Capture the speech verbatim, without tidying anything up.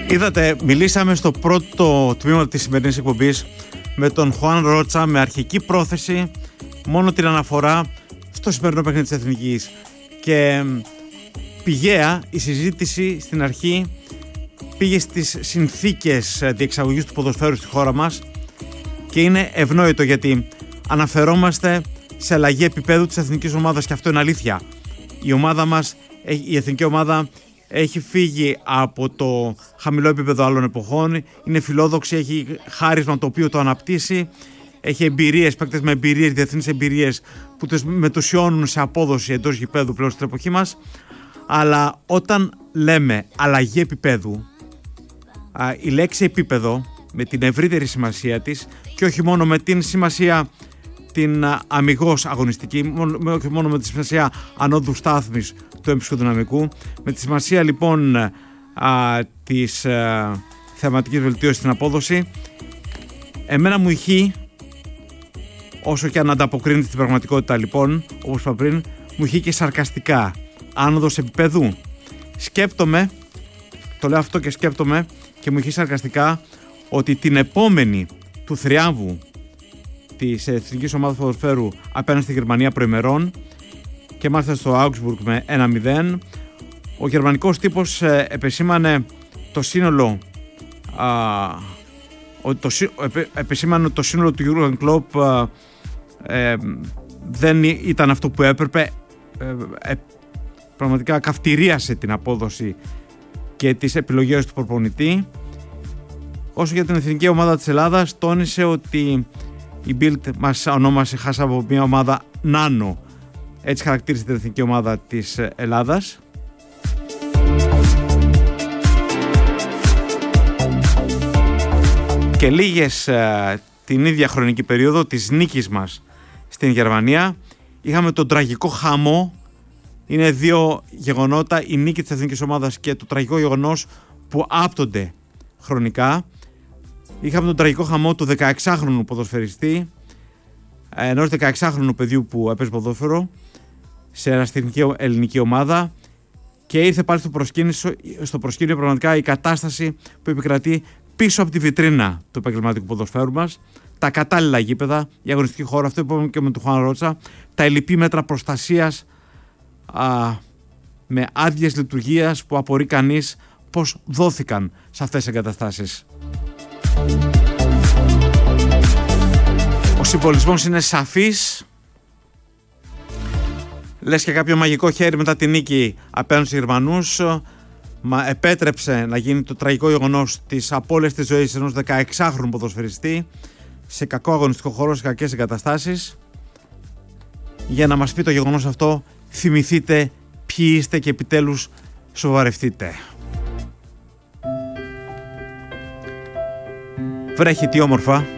Είδατε, μιλήσαμε στο πρώτο τμήμα της σημερινής εκπομπής με τον Χουάν Ρότσα με αρχική πρόθεση μόνο την αναφορά στο σημερινό παιχνίδι της Εθνικής. Και πηγαία η συζήτηση στην αρχή πήγε στις συνθήκες διεξαγωγής του ποδοσφαίρου στη χώρα μας και είναι ευνόητο γιατί αναφερόμαστε σε αλλαγή επίπεδου της εθνικής ομάδας και αυτό είναι αλήθεια. Η ομάδα μας, η εθνική ομάδα έχει φύγει από το χαμηλό επίπεδο άλλων εποχών, είναι φιλόδοξη, έχει χάρισμα το οποίο το αναπτύσσει, έχει εμπειρίες, παίκτες με εμπειρίες, διεθνείς εμπειρίες που τους μετουσιώνουν σε απόδοση εντός γηπέδου πλέον στην εποχή μας. Αλλά όταν λέμε αλλαγή επίπεδου, η λέξη επίπεδο με την ευρύτερη σημασία της και όχι μόνο με την σημασία την αμιγώς αγωνιστική, όχι μόνο με τη σημασία ανώδου στάθμης του έμψυχου δυναμικού, με τη σημασία λοιπόν α, της α, θεματικής βελτίωσης στην απόδοση, εμένα μου ηχεί, όσο και αν ανταποκρίνεται στην πραγματικότητα λοιπόν, όπως είπα πριν, μου ηχεί και σαρκαστικά, άνοδος επίπεδου. Σκέπτομαι, το λέω αυτό και σκέπτομαι και μου ηχεί σαρκαστικά ότι την επόμενη του θριάμβου της εθνικής ομάδας ποδοσφαίρου απέναντι στη Γερμανία προημερών και μάλιστα στο Augsburg με ένα μηδέν, ο γερμανικός τύπος ε, επεσήμανε το σύνολο α, ο, το, επε, επεσήμανε το σύνολο του Jürgen Klopp α, ε, δεν ήταν αυτό που έπρεπε, ε, ε, πραγματικά καυτηρίασε την απόδοση και τις επιλογές του προπονητή. Όσο για την εθνική ομάδα της Ελλάδας, τόνισε ότι η Bild μας ονόμασε χάσα από μια ομάδα νάνο. Έτσι χαρακτήρισε την εθνική ομάδα της Ελλάδας. Και λίγες ε, την ίδια χρονική περίοδο της νίκης μας στην Γερμανία είχαμε τον τραγικό χαμό. Είναι δύο γεγονότα, η νίκη της εθνικής ομάδας και το τραγικό γεγονός που άπτονται χρονικά. Είχαμε τον τραγικό χαμό του δεκαεξάχρονου ποδοσφαιριστή, ενός δεκαεξάχρονου παιδιού που έπαιζε ποδόσφαιρο σε ερασιτεχνική ελληνική ομάδα και ήρθε πάλι στο προσκήνιο, στο προσκήνιο πραγματικά η κατάσταση που επικρατεί πίσω από τη βιτρίνα του επαγγελματικού ποδοσφαίρου μας, τα κατάλληλα γήπεδα, η αγωνιστική χώρα, αυτό που είπαμε και με τον Χουάν Ρότσα, τα ελλειπή μέτρα προστασίας α, με άδειες λειτουργίας που απορεί κανείς πώς δόθηκαν σε αυτές τις εγκαταστάσεις. Ο συμβολισμός είναι σαφής. Λες και κάποιο μαγικό χέρι μετά τη νίκη απέναντι στους Γερμανούς μα επέτρεψε να γίνει το τραγικό γεγονός της απώλειας της ζωής ενός δεκαεξάχρονου ποδοσφαιριστή σε κακό αγωνιστικό χώρο, σε κακές εγκαταστάσεις. Για να μας πει το γεγονός αυτό, θυμηθείτε ποιοι είστε και επιτέλους σοβαρευτείτε. Βρέχει τι όμορφα.